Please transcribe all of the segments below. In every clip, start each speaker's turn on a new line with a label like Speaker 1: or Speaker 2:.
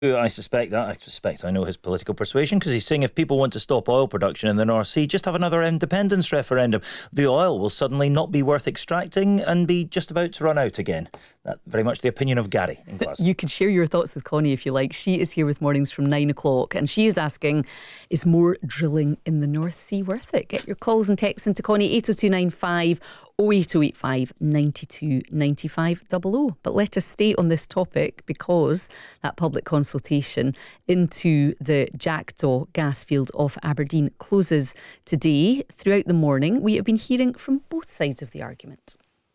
Speaker 1: I suspect that. I know his political persuasion, because he's saying if people want to stop oil production in the North Sea, just have another independence referendum. The oil will suddenly not be worth extracting and be just about to run out again. That's very much the opinion of Gary in Glasgow.
Speaker 2: You can share your thoughts with Connie if you like. She is here with Mornings from 9 o'clock, and she is asking, is more drilling in the North Sea worth it? Get your calls and texts into Connie, 80295 08085 92 95 00. But let us stay on this topic, because that public consultation into the Jackdaw gas field off Aberdeen closes today. Throughout the morning, we have been hearing from both sides of the argument.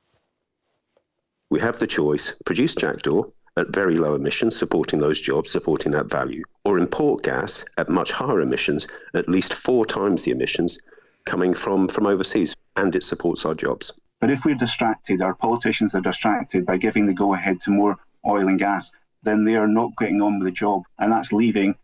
Speaker 3: We have the choice: produce Jackdaw at very low emissions, supporting those jobs, supporting that value, or import gas at much higher emissions, at least 4 times the emissions coming from overseas, and it supports our jobs.
Speaker 4: But if we're distracted, our politicians are distracted by giving the go-ahead to more oil and gas, then they are not getting on with the job, and that's leaving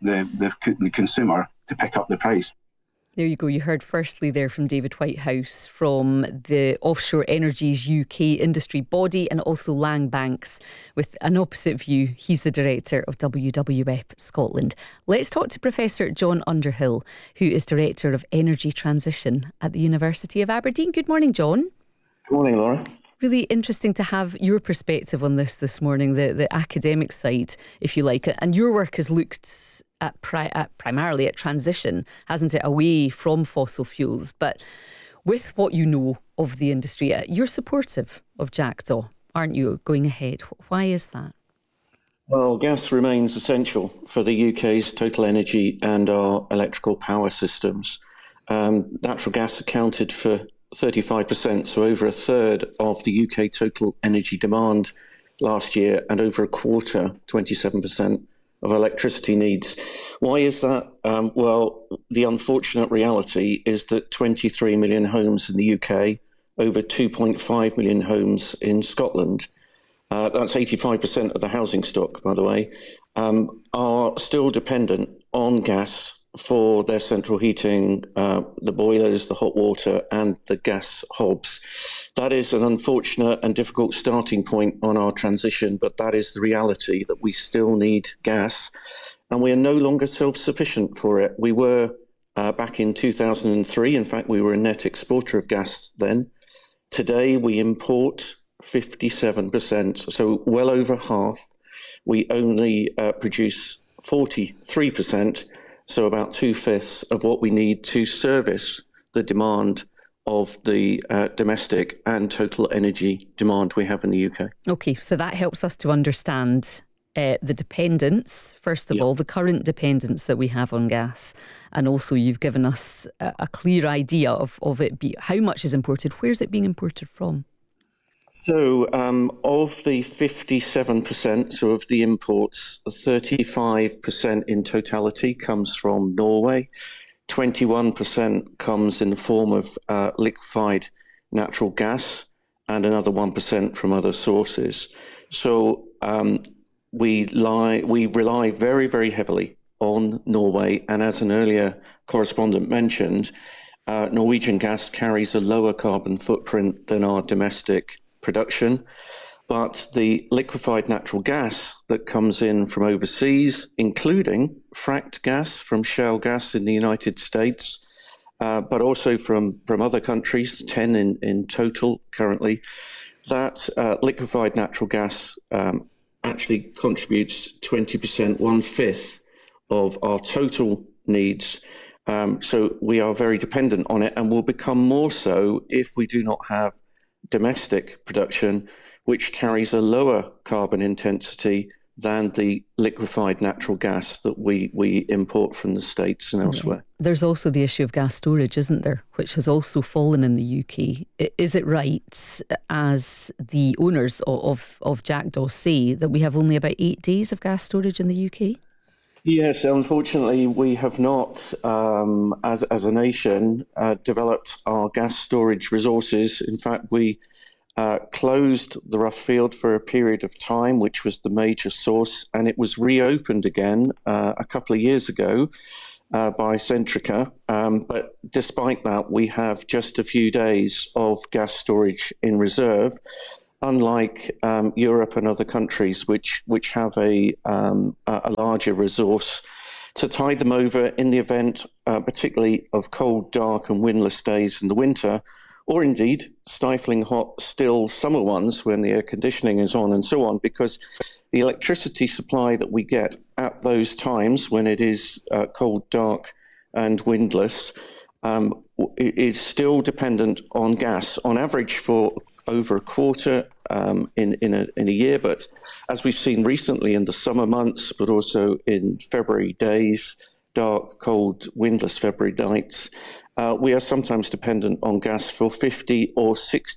Speaker 4: the consumer to pick up the price.
Speaker 2: There you go. You heard firstly there from David Whitehouse from the Offshore Energies UK industry body, and also Lang Banks with an opposite view. He's the director of WWF Scotland. Let's talk to Professor John Underhill, who is Director of Energy Transition at the University of Aberdeen. Good morning, John.
Speaker 5: Good morning, Laura.
Speaker 2: Really interesting to have your perspective on this morning, the academic side, if you like. And your work has looked at primarily at transition, hasn't it, away from fossil fuels. But with what you know of the industry, you're supportive of Jackdaw, aren't you, going ahead? Why is that?
Speaker 5: Well, gas remains essential for the UK's total energy and our electrical power systems. Natural gas accounted for 35%, so over a third of the UK total energy demand last year, and over a quarter, 27%, of electricity needs. Why is that? Well, the unfortunate reality is that 23 million homes in the UK, over 2.5 million homes in Scotland, that's 85% of the housing stock, by the way, are still dependent on gas for their central heating, the boilers, the hot water, and the gas hobs. That is an unfortunate and difficult starting point on our transition, but that is the reality, that we still need gas, and we are no longer self-sufficient for it. We were back in 2003. In fact, we were a net exporter of gas then. Today, we import 57%, so well over half. We only produce 43%, so about 2/5 of what we need to service the demand of the domestic and total energy demand we have in the UK.
Speaker 2: Okay, so that helps us to understand the dependence, first of all, the current dependence that we have on gas. And also you've given us a clear idea of it, how much is imported, where's it being imported from?
Speaker 5: So of the 57%, so of the imports, 35% in totality comes from Norway. 21% comes in the form of liquefied natural gas, and another 1% from other sources. So we rely very, very heavily on Norway, and as an earlier correspondent mentioned, Norwegian gas carries a lower carbon footprint than our domestic production. But the liquefied natural gas that comes in from overseas, including fracked gas from shale gas in the United States, but also from other countries, 10 in total currently, that liquefied natural gas actually contributes 20%, 1/5 of our total needs. So we are very dependent on it, and will become more so if we do not have domestic production, which carries a lower carbon intensity than the liquefied natural gas that we import from the States and elsewhere.
Speaker 2: There's also the issue of gas storage, isn't there, which has also fallen in the UK. Is it right, as the owners of Jackdaw say, that we have only about 8 days of gas storage in the UK?
Speaker 5: Yes, unfortunately, we have not, as a nation, developed our gas storage resources. In fact, we closed the Rough field for a period of time, which was the major source, and it was reopened again a couple of years ago by Centrica. But despite that, we have just a few days of gas storage in reserve. unlike Europe and other countries which have a larger resource to tide them over in the event, particularly of cold, dark and windless days in the winter, or indeed stifling hot, still summer ones when the air conditioning is on and so on, because the electricity supply that we get at those times when it is cold, dark and windless is still dependent on gas, on average for over a quarter in a year. But as we've seen recently in the summer months, but also in February days, dark, cold, windless February nights, we are sometimes dependent on gas for 50 or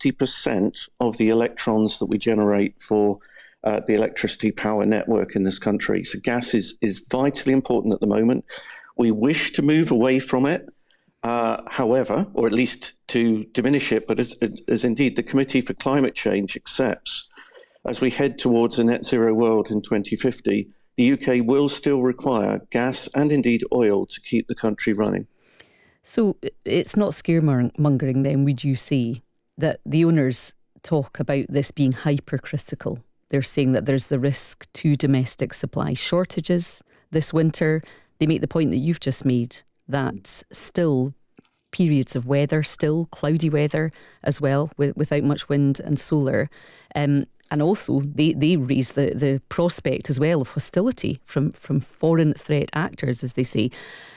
Speaker 5: 60% of the electrons that we generate for the electricity power network in this country. So gas is vitally important at the moment. We wish to move away from it, however, or at least to diminish it, but as indeed the Committee for Climate Change accepts, as we head towards a net zero world in 2050, the UK will still require gas and indeed oil to keep the country running.
Speaker 2: So it's not scaremongering then, would you say, that the owners talk about this being hypercritical? They're saying that there's the risk to domestic supply shortages this winter. They make the point that you've just made, that still periods of weather, still cloudy weather as well, without much wind and solar. And also they raise the prospect as well of hostility from foreign threat actors, as they say.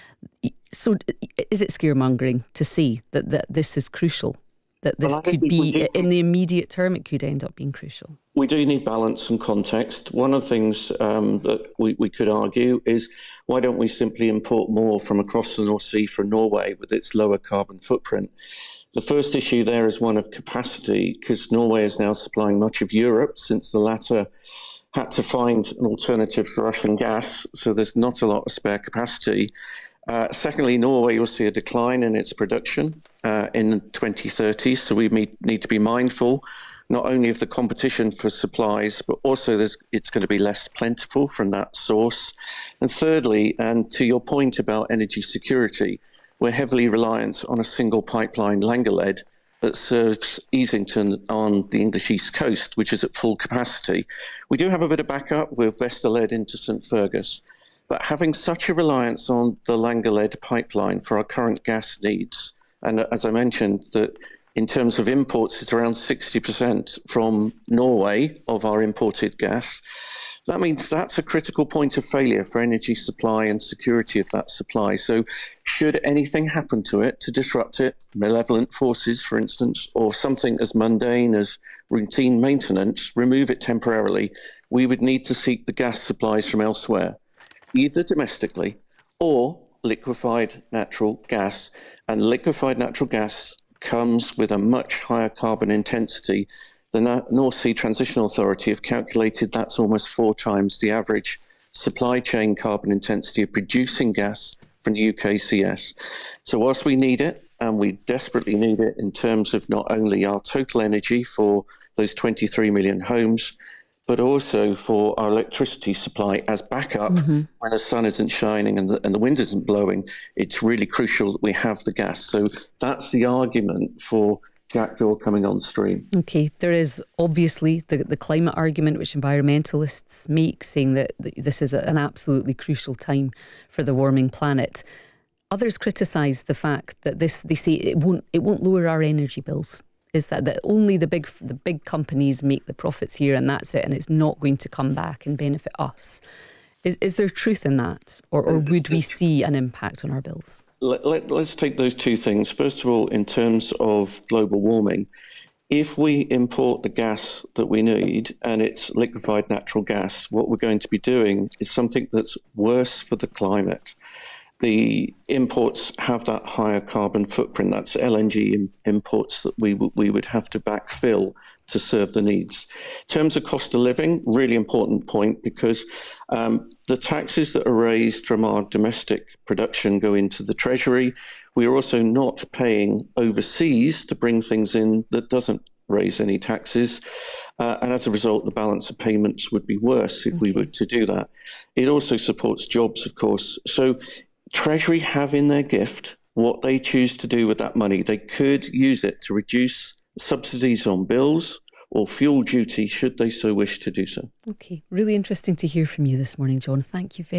Speaker 2: So is it scaremongering to say that this is crucial? That this could be, in the immediate term, it could end up being crucial?
Speaker 5: We do need balance and context. One of the things that we could argue is, why don't we simply import more from across the North Sea from Norway with its lower carbon footprint? The first issue there is one of capacity, because Norway is now supplying much of Europe since the latter had to find an alternative to Russian gas, so there's not a lot of spare capacity. Secondly, Norway will see a decline in its production in 2030, so we need to be mindful not only of the competition for supplies, but also it's going to be less plentiful from that source. And thirdly, and to your point about energy security, we're heavily reliant on a single pipeline, Langeled, that serves Easington on the English East Coast, which is at full capacity. We do have a bit of backup with Vesterled into St Fergus, but having such a reliance on the Langeled pipeline for our current gas needs, and as I mentioned, that in terms of imports, it's around 60% from Norway of our imported gas. That means that's a critical point of failure for energy supply and security of that supply. So should anything happen to it to disrupt it, malevolent forces, for instance, or something as mundane as routine maintenance, remove it temporarily, we would need to seek the gas supplies from elsewhere, either domestically or liquefied natural gas. And liquefied natural gas comes with a much higher carbon intensity. The North Sea Transition Authority have calculated that's almost 4 times the average supply chain carbon intensity of producing gas from the UKCS. So whilst we need it, and we desperately need it in terms of not only our total energy for those 23 million homes, but also for our electricity supply as backup when the sun isn't shining and the wind isn't blowing, it's really crucial that we have the gas. So that's the argument for Jackdaw coming on stream.
Speaker 2: Okay, there is obviously the climate argument which environmentalists make, saying that this is an absolutely crucial time for the warming planet. Others criticise the fact that they say it won't lower our energy bills. Is that only the big companies make the profits here and that's it, and it's not going to come back and benefit us? Is there truth in that, or would we see an impact on our bills?
Speaker 5: Let's take those two things. First of all, in terms of global warming, if we import the gas that we need and it's liquefied natural gas, what we're going to be doing is something that's worse for the climate. The imports have that higher carbon footprint. That's LNG imports that we would have to backfill to serve the needs. In terms of cost of living, really important point, because the taxes that are raised from our domestic production go into the Treasury. We are also not paying overseas to bring things in that doesn't raise any taxes. And as a result, the balance of payments would be worse if we were to do that. It also supports jobs, of course. So Treasury have in their gift what they choose to do with that money. They could use it to reduce subsidies on bills or fuel duty should they so wish to do so.
Speaker 2: Okay, really interesting to hear from you this morning, John. Thank you very